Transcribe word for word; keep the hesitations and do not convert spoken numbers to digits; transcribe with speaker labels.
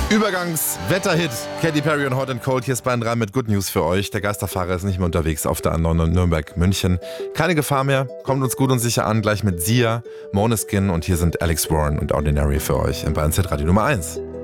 Speaker 1: Übergangs-Wetterhit. Katy Perry und Hot and Cold. Hier ist Bayern drei mit Good News für euch. Der Geisterfahrer ist nicht mehr unterwegs auf der A neun Nürnberg-München. Keine Gefahr mehr. Kommt uns gut und sicher an. Gleich mit Sia, Måneskin und hier sind Alex Warren und Ordinary für euch im Bayern Z Radio Nummer eins.